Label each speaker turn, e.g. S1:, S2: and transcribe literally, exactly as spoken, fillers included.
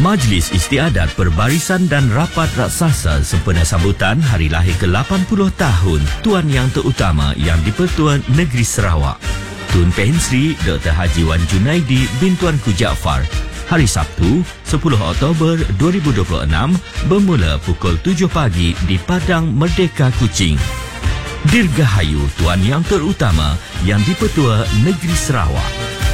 S1: Majlis Istiadat Perbarisan dan Rapat Raksasa sempena sambutan hari lahir ke lapan puluh tahun Tuan Yang Terutama Yang di-Pertuan Negeri Sarawak, Tun Pehin Sri Doktor Haji Wan Junaidi bin Tuanku Jaafar, hari Sabtu sepuluh Oktober dua ribu dua puluh enam bermula pukul tujuh pagi di Padang Merdeka Kuching. Dirgahayu Tuan Yang Terutama Yang di-Pertua Negeri Sarawak.